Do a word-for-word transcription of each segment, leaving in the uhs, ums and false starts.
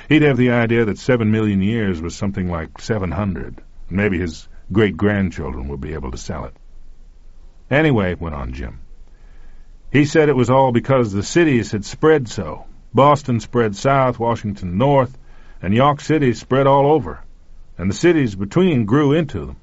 He'd have the idea that seven million years was something like seven hundred, and maybe his great-grandchildren would be able to sell it. Anyway, went on Jim, he said it was all because the cities had spread so. Boston spread south, Washington north, and York City spread all over, and the cities between grew into them.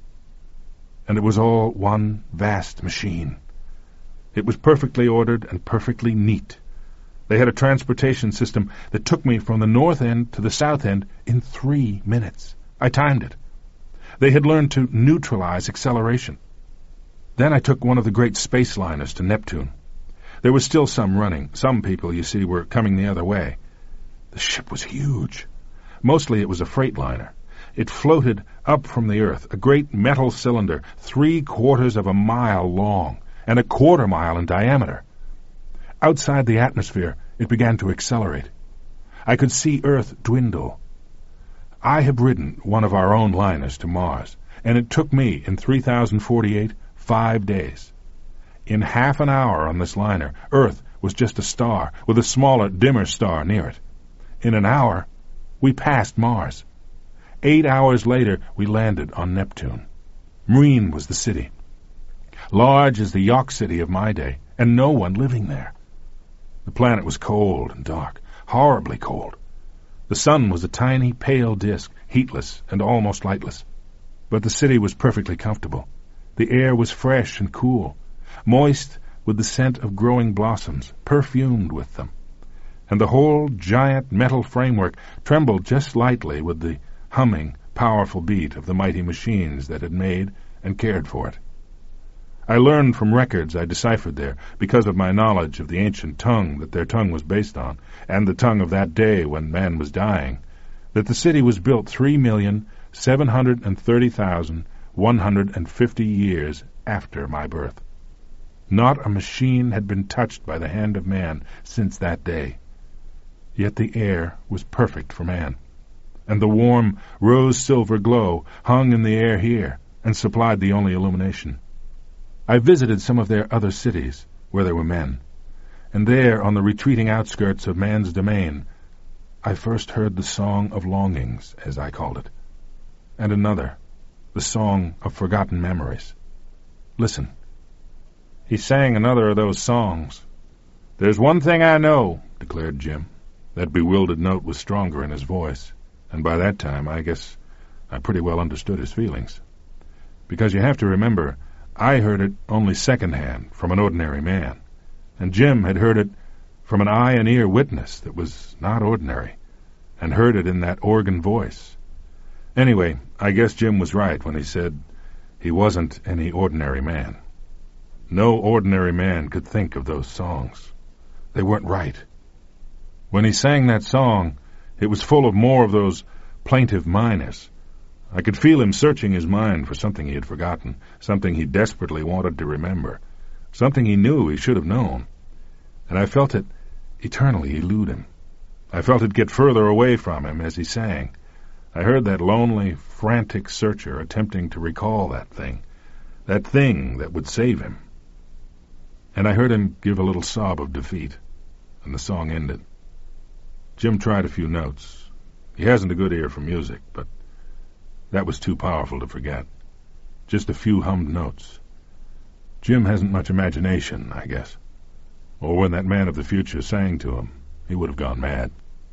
And it was all one vast machine. It was perfectly ordered and perfectly neat. They had a transportation system that took me from the north end to the south end in three minutes. I timed it. They had learned to neutralize acceleration. Then I took one of the great space liners to Neptune. There was still some running. Some people, you see, were coming the other way. The ship was huge. Mostly it was a freight liner. It floated up from the earth, a great metal cylinder, three quarters of a mile long and a quarter mile in diameter. Outside the atmosphere, it began to accelerate. I could see Earth dwindle. I have ridden one of our own liners to Mars, and it took me, in three thousand forty-eight, five days. In half an hour on this liner, Earth was just a star, with a smaller, dimmer star near it. In an hour, we passed Mars. Eight hours later, we landed on Neptune. Marine was the city. Large as the York City of my day, and no one living there. The planet was cold and dark, horribly cold. The sun was a tiny, pale disk, heatless and almost lightless. But the city was perfectly comfortable. The air was fresh and cool, moist with the scent of growing blossoms, perfumed with them. And the whole giant metal framework trembled just lightly with the humming, powerful beat of the mighty machines that had made and cared for it. I learned from records I deciphered there, because of my knowledge of the ancient tongue that their tongue was based on, and the tongue of that day when man was dying, that the city was built three million seven hundred and thirty thousand one hundred and fifty years after my birth. Not a machine had been touched by the hand of man since that day. Yet the air was perfect for man, and the warm rose-silver glow hung in the air here and supplied the only illumination. I visited some of their other cities where there were men, and there, on the retreating outskirts of man's domain, I first heard the Song of Longings, as I called it, and another, the Song of Forgotten Memories. Listen. He sang another of those songs. "There's one thing I know," declared Jim. That bewildered note was stronger in his voice, and by that time I guess I pretty well understood his feelings. Because you have to remember, I heard it only second-hand from an ordinary man, and Jim had heard it from an eye and ear witness that was not ordinary, and heard it in that organ voice. Anyway, I guess Jim was right when he said he wasn't any ordinary man. No ordinary man could think of those songs. They weren't right. When he sang that song, it was full of more of those plaintive minors. I could feel him searching his mind for something he had forgotten, something he desperately wanted to remember, something he knew he should have known. And I felt it eternally elude him. I felt it get further away from him as he sang. I heard that lonely, frantic searcher attempting to recall that thing, that thing that would save him. And I heard him give a little sob of defeat, and the song ended. Jim tried a few notes. He hasn't a good ear for music, but that was too powerful to forget. Just a few hummed notes. Jim hasn't much imagination, I guess. Or when that man of the future sang to him, he would have gone mad.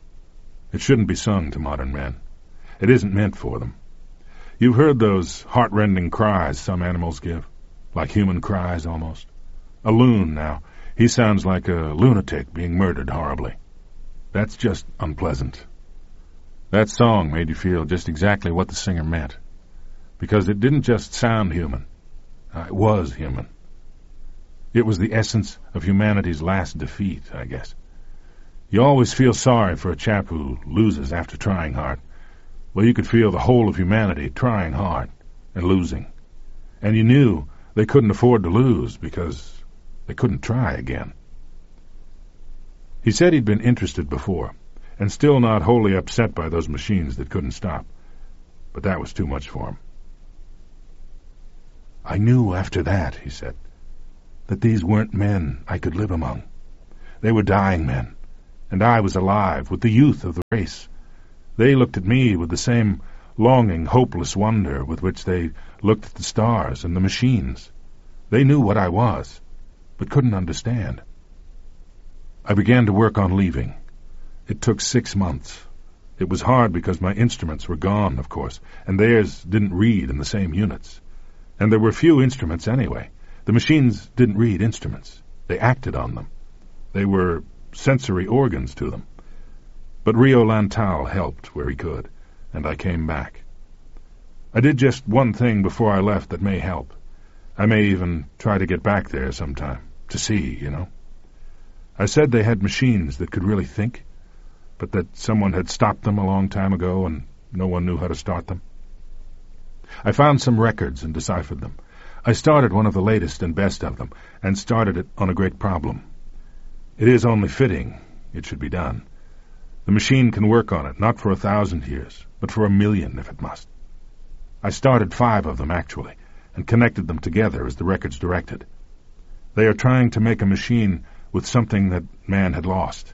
It shouldn't be sung to modern men. It isn't meant for them. You've heard those heart-rending cries some animals give, like human cries almost. A loon, now, he sounds like a lunatic being murdered horribly. That's just unpleasant. That song made you feel just exactly what the singer meant, because it didn't just sound human. Uh, it was human. It was the essence of humanity's last defeat, I guess. You always feel sorry for a chap who loses after trying hard. Well, you could feel the whole of humanity trying hard and losing. And you knew they couldn't afford to lose because they couldn't try again. He said he'd been interested before, and still not wholly upset by those machines that couldn't stop. But that was too much for him. I knew after that, he said, that these weren't men I could live among. They were dying men, and I was alive with the youth of the race, They looked at me with the same longing, hopeless wonder with which they looked at the stars and the machines. They knew what I was, but couldn't understand. I began to work on leaving. It took six months. It was hard because my instruments were gone, of course, and theirs didn't read in the same units. And there were few instruments anyway. The machines didn't read instruments. They acted on them. They were sensory organs to them. But Rio Lantau helped where he could, and I came back. I did just one thing before I left that may help. I may even try to get back there sometime, to see, you know. I said they had machines that could really think, but that someone had stopped them a long time ago and no one knew how to start them. I found some records and deciphered them. I started one of the latest and best of them, and started it on a great problem. It is only fitting it should be done. The machine can work on it, not for a thousand years, but for a million if it must. I started five of them, actually, and connected them together as the records directed. They are trying to make a machine with something that man had lost.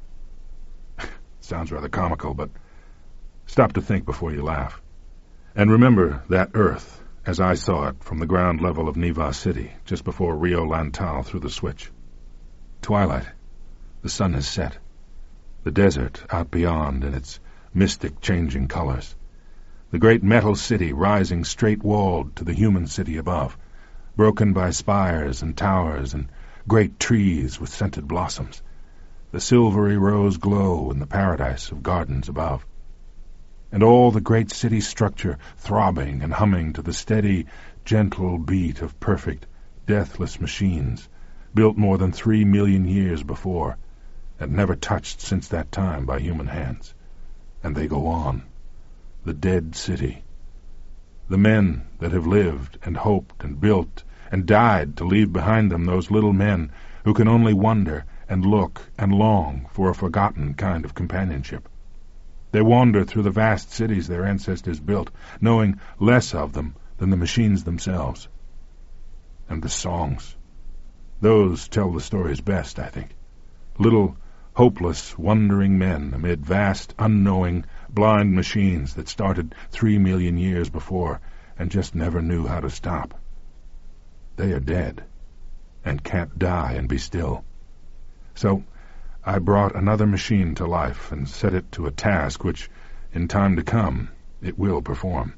Sounds rather comical, but stop to think before you laugh. And remember that Earth, as I saw it from the ground level of Niva City, just before Rio Lantau threw the switch. Twilight. The sun has set. The desert out beyond in its mystic changing colors. The great metal city rising straight-walled to the human city above, broken by spires and towers and great trees with scented blossoms. The silvery rose glow in the paradise of gardens above. And all the great city structure throbbing and humming to the steady, gentle beat of perfect, deathless machines, built more than three million years before, and never touched since that time by human hands. And they go on. The dead city. The men that have lived and hoped and built and died to leave behind them those little men who can only wonder and look and long for a forgotten kind of companionship. They wander through the vast cities their ancestors built, knowing less of them than the machines themselves. And the songs. Those tell the stories best, I think. Little, hopeless, wandering men amid vast, unknowing, blind machines that started three million years before and just never knew how to stop. They are dead and can't die and be still. So I brought another machine to life and set it to a task which, in time to come, it will perform.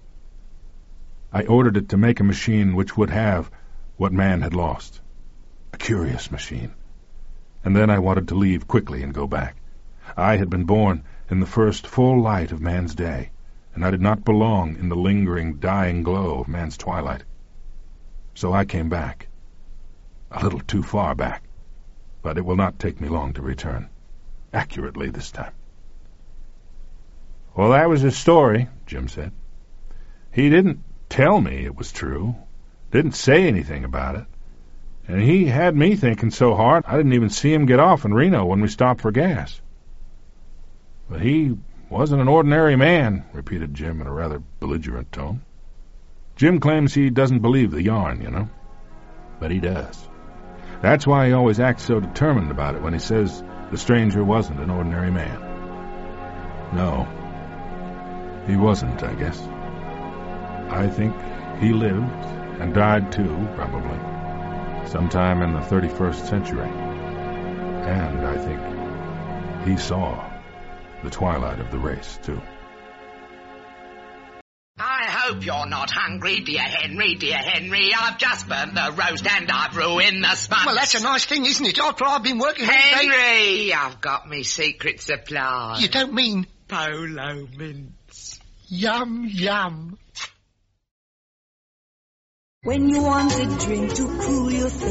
I ordered it to make a machine which would have what man had lost. A curious machine. And then I wanted to leave quickly and go back. I had been born in the first full light of man's day, and I did not belong in the lingering, dying glow of man's twilight. So I came back. A little too far back. But it will not take me long to return. Accurately this time. Well, that was his story, Jim said. He didn't tell me it was true. Didn't say anything about it. And he had me thinking so hard I didn't even see him get off in Reno when we stopped for gas. But he wasn't an ordinary man, repeated Jim in a rather belligerent tone. Jim claims he doesn't believe the yarn, you know. But he does. That's why he always acts so determined about it when he says the stranger wasn't an ordinary man. No, he wasn't, I guess. I think he lived and died too, probably, sometime in the thirty-first century. And I think he saw the twilight of the race, too. I hope you're not hungry, dear Henry, dear Henry. I've just burnt the roast and I've ruined the sponge. Well, that's a nice thing, isn't it? After I've been working all Henry, day... I've got me secret supply. You don't mean... Polo mints. Yum, yum. When you want a drink to cool your thirst,